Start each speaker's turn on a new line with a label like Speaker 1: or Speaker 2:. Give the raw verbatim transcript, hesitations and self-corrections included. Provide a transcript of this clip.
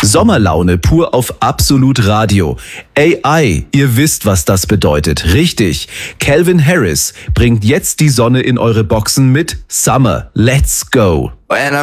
Speaker 1: Sommerlaune pur auf Absolut Radio. A I, ihr wisst, was das bedeutet. Richtig. Calvin Harris bringt jetzt die Sonne in eure Boxen mit Summer. Let's go.
Speaker 2: When I